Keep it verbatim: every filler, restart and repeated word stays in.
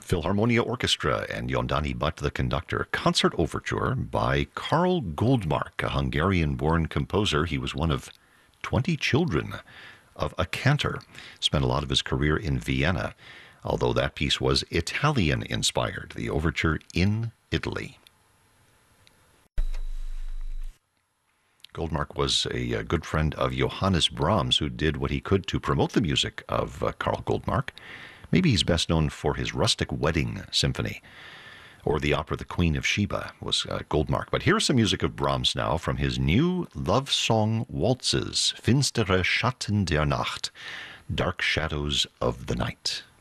Philharmonia Orchestra and Yondani Butt the conductor. Concert Overture by Karl Goldmark, a Hungarian-born composer. He was one of twenty children of a cantor. Spent a lot of his career in Vienna, although that piece was Italian-inspired. The Overture in Italy. Goldmark was a, a good friend of Johannes Brahms, who did what he could to promote the music of uh, Karl Goldmark. Maybe he's best known for his Rustic Wedding Symphony, or the opera The Queen of Sheba was uh, Goldmark. But here's some music of Brahms now from his new love song waltzes, Finstere Schatten der Nacht, Dark Shadows of the Night.